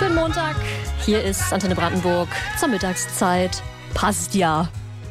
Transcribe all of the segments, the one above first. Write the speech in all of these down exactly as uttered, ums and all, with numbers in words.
Schönen Montag. Hier ist Antenne Brandenburg zur Mittagszeit. Passt ja.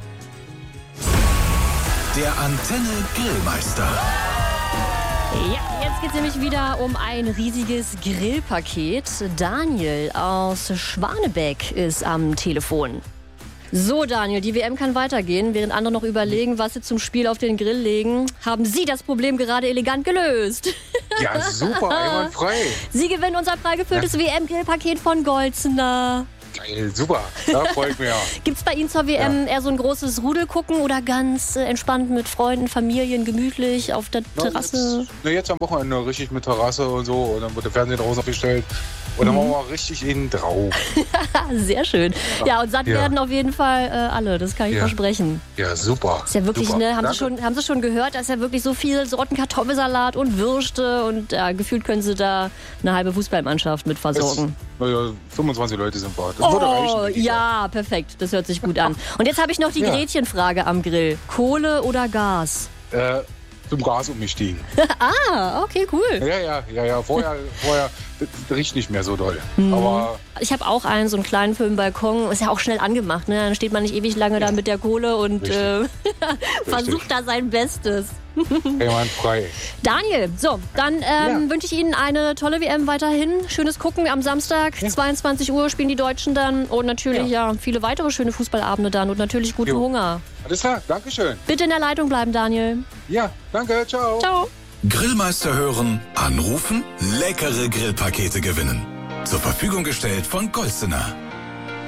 Der Antenne Grillmeister. Ja, jetzt geht es nämlich wieder um ein riesiges Grillpaket. Daniel aus Schwanebeck ist am Telefon. So, Daniel, die W M kann weitergehen. Während andere noch überlegen, was sie zum Spiel auf den Grill legen, haben Sie das Problem gerade elegant gelöst. Ja, super, einwandfrei. Sie gewinnen unser prall gefülltes ja. W M-Grillpaket von Golzener. Geil, super, da freue ich mich ja. Gibt es bei Ihnen zur W M ja. eher so ein großes Rudel gucken oder ganz äh, entspannt mit Freunden, Familien, gemütlich auf der na, Terrasse? Jetzt, na, jetzt am Wochenende richtig mit Terrasse und so und dann wird der Fernseher draußen aufgestellt und dann mhm. machen wir richtig innen drauf. Sehr schön. Ja, und satt ja. werden auf jeden Fall äh, alle, das kann ich ja. versprechen. Ja, super. Ist ja wirklich, super. ne, haben Sie, schon, haben Sie schon gehört, da ist ja wirklich so viel Sorten Kartoffelsalat und Würste und ja, gefühlt können Sie da eine halbe Fußballmannschaft mit versorgen. Naja, fünfundzwanzig Leute sind wir. Das oh, würde reichen. Ja, perfekt. Das hört sich gut an. Und jetzt habe ich noch die ja. Gretchenfrage am Grill. Kohle oder Gas? Äh, zum Gas umgestiegen. Ah, okay, cool. Ja, ja, ja, ja. Vorher, vorher das, das riecht nicht mehr so doll. Mhm. Aber ich habe auch einen, so einen kleinen für den Balkon. Ist ja auch schnell angemacht, ne? Dann steht man nicht ewig lange ja. da mit der Kohle und äh, versucht da sein Bestes. Einwandfrei. Daniel, so, dann ähm, ja. wünsche ich Ihnen eine tolle W M weiterhin. Schönes Gucken am Samstag, ja. zweiundzwanzig Uhr spielen die Deutschen dann. Und natürlich ja, ja viele weitere schöne Fußballabende dann und natürlich guten jo. Hunger. Alles klar, Dankeschön. Bitte in der Leitung bleiben, Daniel. Ja, danke, ciao. Ciao. Grillmeister hören, anrufen, leckere Grillpakete gewinnen. Zur Verfügung gestellt von Golzener.